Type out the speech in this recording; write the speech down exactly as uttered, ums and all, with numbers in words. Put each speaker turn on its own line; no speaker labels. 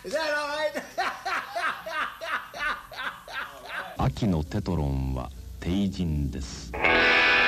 秋のテトロンは帝人です。